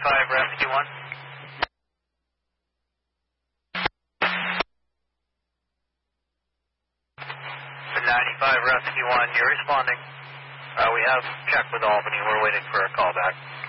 95 Rescue 1. 95 Rescue 1, you're responding. We have checked with Albany. We're waiting for a call back.